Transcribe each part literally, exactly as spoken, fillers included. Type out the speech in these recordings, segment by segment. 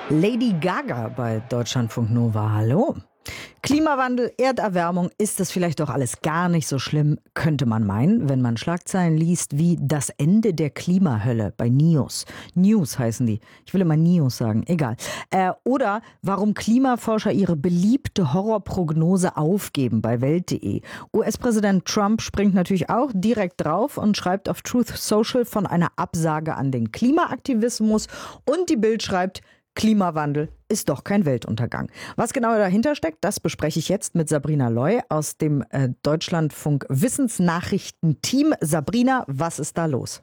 Lady Gaga bei Deutschlandfunk Nova. Hallo. Klimawandel, Erderwärmung, ist das vielleicht doch alles gar nicht so schlimm, könnte man meinen, wenn man Schlagzeilen liest wie das Ende der Klimahölle bei News. News heißen die. Ich will immer News sagen, egal. Äh, oder warum Klimaforscher ihre beliebte Horrorprognose aufgeben bei Welt punkt de. U S-Präsident Trump springt natürlich auch direkt drauf und schreibt auf Truth Social von einer Absage an den Klimaaktivismus. Und die Bild schreibt, Klimawandel ist doch kein Weltuntergang. Was genau dahinter steckt, das bespreche ich jetzt mit Sabrina Loy aus dem äh, Deutschlandfunk Wissensnachrichten-Team. Sabrina, was ist da los?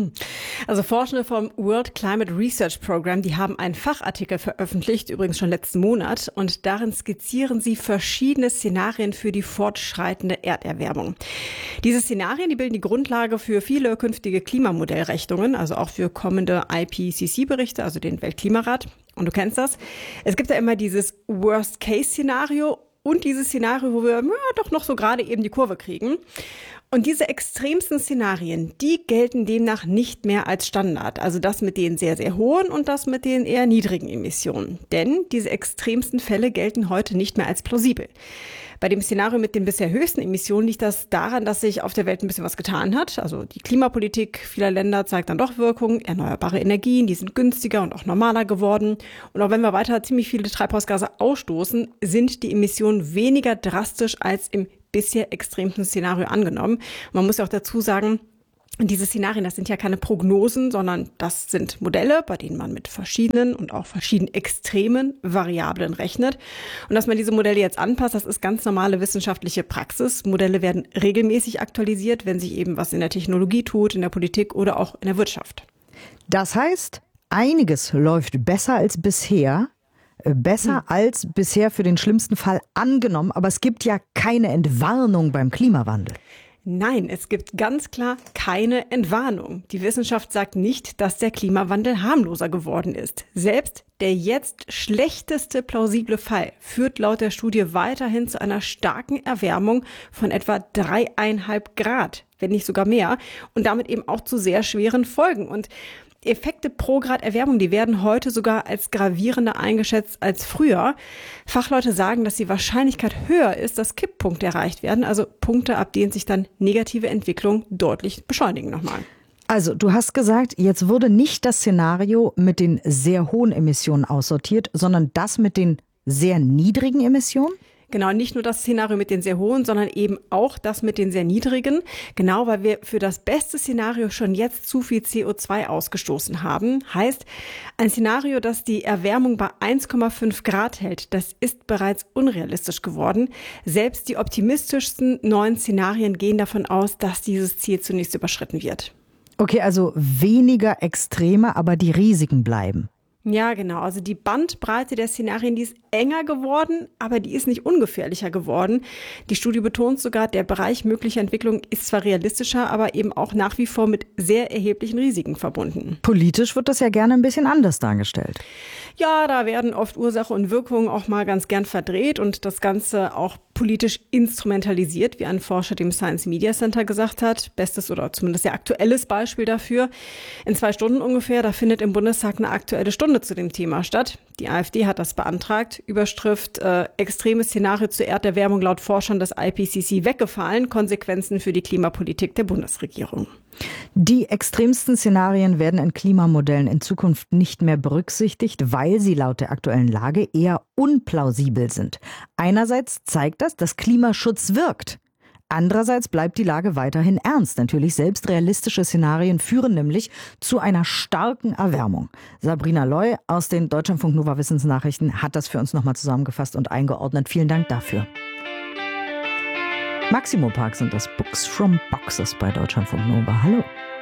Also Forschende vom World Climate Research Program, die haben einen Fachartikel veröffentlicht, übrigens schon letzten Monat, und darin skizzieren sie verschiedene Szenarien für die fortschreitende Erderwärmung. Diese Szenarien, die bilden die Grundlage für viele künftige Klimamodellrechnungen, also auch für kommende I P C C-Berichte, also den Weltklimarat. Und du kennst das. Es gibt ja immer dieses Worst-Case-Szenario und dieses Szenario, wo wir ja, doch noch so gerade eben die Kurve kriegen. Und diese extremsten Szenarien, die gelten demnach nicht mehr als Standard. Also das mit den sehr, sehr hohen und das mit den eher niedrigen Emissionen. Denn diese extremsten Fälle gelten heute nicht mehr als plausibel. Bei dem Szenario mit den bisher höchsten Emissionen liegt das daran, dass sich auf der Welt ein bisschen was getan hat. Also die Klimapolitik vieler Länder zeigt dann doch Wirkung. Erneuerbare Energien, die sind günstiger und auch normaler geworden. Und auch wenn wir weiter ziemlich viele Treibhausgase ausstoßen, sind die Emissionen weniger drastisch als im bisher extremsten Szenario angenommen. Man muss ja auch dazu sagen, diese Szenarien, das sind ja keine Prognosen, sondern das sind Modelle, bei denen man mit verschiedenen und auch verschieden extremen Variablen rechnet. Und dass man diese Modelle jetzt anpasst, das ist ganz normale wissenschaftliche Praxis. Modelle werden regelmäßig aktualisiert, wenn sich eben was in der Technologie tut, in der Politik oder auch in der Wirtschaft. Das heißt, einiges läuft besser als bisher. Besser hm. als bisher für den schlimmsten Fall angenommen, aber es gibt ja keine Entwarnung beim Klimawandel. Nein, es gibt ganz klar keine Entwarnung. Die Wissenschaft sagt nicht, dass der Klimawandel harmloser geworden ist. Selbst der jetzt schlechteste plausible Fall führt laut der Studie weiterhin zu einer starken Erwärmung von etwa dreieinhalb Grad, wenn nicht sogar mehr, und damit eben auch zu sehr schweren Folgen. Und Effekte pro Grad Erwärmung, die werden heute sogar als gravierender eingeschätzt als früher. Fachleute sagen, dass die Wahrscheinlichkeit höher ist, dass Kipppunkte erreicht werden, also Punkte, ab denen sich dann negative Entwicklungen deutlich beschleunigen nochmal. Also, du hast gesagt, jetzt wurde nicht das Szenario mit den sehr hohen Emissionen aussortiert, sondern das mit den sehr niedrigen Emissionen? Genau, nicht nur das Szenario mit den sehr hohen, sondern eben auch das mit den sehr niedrigen. Genau, weil wir für das beste Szenario schon jetzt zu viel C O zwei ausgestoßen haben. Heißt, ein Szenario, das die Erwärmung bei eins Komma fünf Grad hält, das ist bereits unrealistisch geworden. Selbst die optimistischsten neuen Szenarien gehen davon aus, dass dieses Ziel zunächst überschritten wird. Okay, also weniger Extreme, aber die Risiken bleiben. Ja, genau. Also die Bandbreite der Szenarien, die ist enger geworden, aber die ist nicht ungefährlicher geworden. Die Studie betont sogar, der Bereich möglicher Entwicklung ist zwar realistischer, aber eben auch nach wie vor mit sehr erheblichen Risiken verbunden. Politisch wird das ja gerne ein bisschen anders dargestellt. Ja, da werden oft Ursache und Wirkung auch mal ganz gern verdreht und das Ganze auch politisch instrumentalisiert, wie ein Forscher dem Science Media Center gesagt hat. Bestes oder zumindest sehr aktuelles Beispiel dafür. In zwei Stunden ungefähr, da findet im Bundestag eine aktuelle Stunde zu dem Thema statt. Die AfD hat das beantragt. Überschrift, äh, extremes Szenario zur Erderwärmung laut Forschern des I P C C weggefallen. Konsequenzen für die Klimapolitik der Bundesregierung. Die extremsten Szenarien werden in Klimamodellen in Zukunft nicht mehr berücksichtigt, weil sie laut der aktuellen Lage eher unplausibel sind. Einerseits zeigt das, dass Klimaschutz wirkt. Andererseits bleibt die Lage weiterhin ernst. Natürlich, selbst realistische Szenarien führen nämlich zu einer starken Erwärmung. Sabrina Loy aus den Deutschlandfunk Nova Wissensnachrichten hat das für uns nochmal zusammengefasst und eingeordnet. Vielen Dank dafür. Maximo Park sind das Books from Boxes bei Deutschlandfunk Nova. Hallo.